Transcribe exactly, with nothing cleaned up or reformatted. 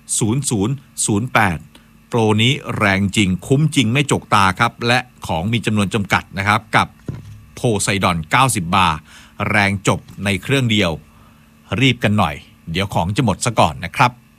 ศูนย์ ศูนย์ ศูนย์ แปดโปรนี้แรงจริงคุ้มจริงไม่จกตาครับและของมีจำนวนจำกัดนะครับกับโพไซดอนเก้าสิบบาร์แรงจบในเครื่องเดียวรีบกันหน่อยเดี๋ยวของจะหมดซะก่อนนะครับ